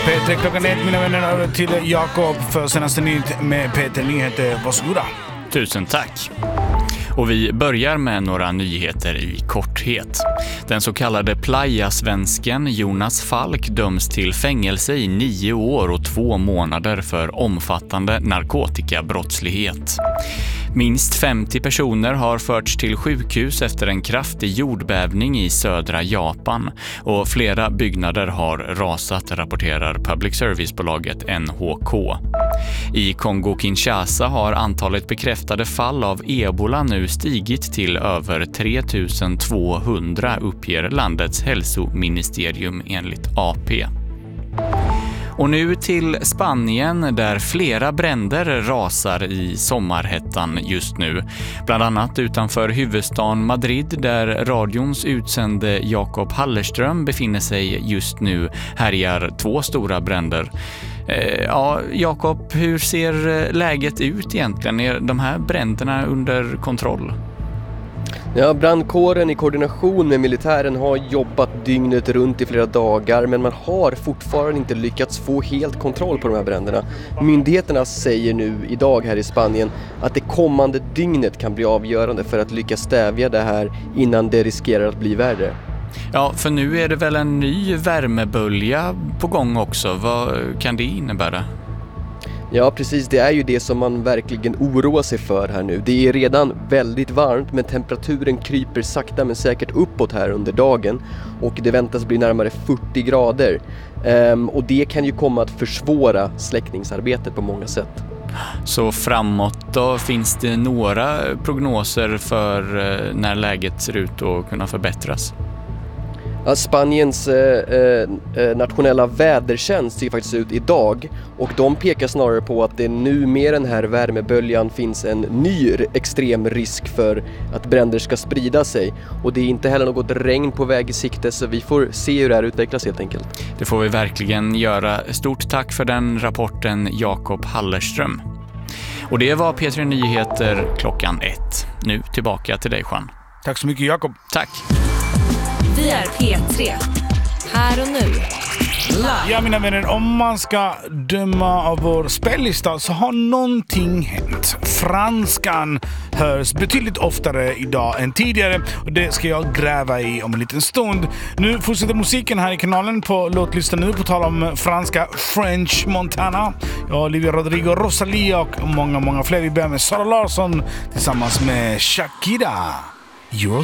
P3 klockan 1, mina vänner, över till Jakob för senaste nytt med P3 Nyheter. Varsågoda. Tusen tack. Och vi börjar med några nyheter i korthet. Den så kallade playa-svensken Jonas Falk döms till fängelse i 9 år och 2 månader för omfattande narkotikabrottslighet. Minst 50 personer har förts till sjukhus efter en kraftig jordbävning i södra Japan och flera byggnader har rasat, rapporterar public service-bolaget NHK. I Kongo-Kinshasa har antalet bekräftade fall av ebola nu stigit till över 3200, uppger landets hälsoministerium enligt AP. Och nu till Spanien där flera bränder rasar i sommarhettan just nu. Bland annat utanför huvudstaden Madrid där radions utsände Jakob Hallerström befinner sig just nu härjar 2 stora bränder. Jakob, hur ser läget ut egentligen? Är de här bränderna under kontroll? Ja, brandkåren i koordination med militären har jobbat dygnet runt i flera dagar, men man har fortfarande inte lyckats få helt kontroll på de här bränderna. Myndigheterna säger nu idag här i Spanien att det kommande dygnet kan bli avgörande för att lyckas stävja det här innan det riskerar att bli värre. Ja, för nu är det väl en ny värmebölja på gång också. Vad kan det innebära? Ja, precis. Det är ju det som man verkligen oroar sig för här nu. Det är redan väldigt varmt, men temperaturen kryper sakta men säkert uppåt här under dagen. Och det väntas bli närmare 40 grader. Och det kan ju komma att försvåra släckningsarbetet på många sätt. Så framåt då, finns det några prognoser för när läget ser ut att kunna förbättras? Ja, Spaniens nationella vädertjänst ser faktiskt ut idag, och de pekar snarare på att det nu med den här värmeböljan finns en ny extrem risk för att bränder ska sprida sig, och det är inte heller något regn på väg i sikte, så vi får se hur det här utvecklas helt enkelt. Det får vi verkligen göra. Stort tack för den rapporten, Jakob Hallerström. Och det var P3 Nyheter klockan 1. Nu tillbaka till dig, Juan. Tack så mycket, Jakob. Tack. Vi är P3. Här och nu. Ja, mina vänner, om man ska döma av vår spellista så har någonting hänt. Franskan hörs betydligt oftare idag än tidigare, och det ska jag gräva i om en liten stund. Nu fortsätter musiken här i kanalen på låtlistan nu, på tal om franska, French Montana. Ja, Olivia Rodrigo, Rosalia och många fler. Vi börjar med Sara Larsson tillsammans med Shakira.